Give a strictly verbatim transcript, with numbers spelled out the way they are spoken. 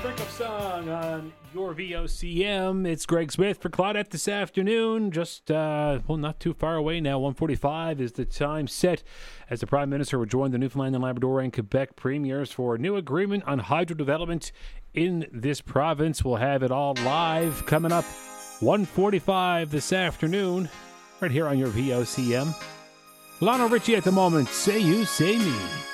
Breakup song on your V O C M. It's Greg Smith for Claudette this afternoon. Just, uh, well, not too far away now. one forty-five is the time set as the Prime Minister will join the Newfoundland and Labrador and Quebec premiers for a new agreement on hydro development in this province. We'll have it all live coming up one forty-five this afternoon right here on your V O C M. Lionel Richie at the moment. Say you, say me.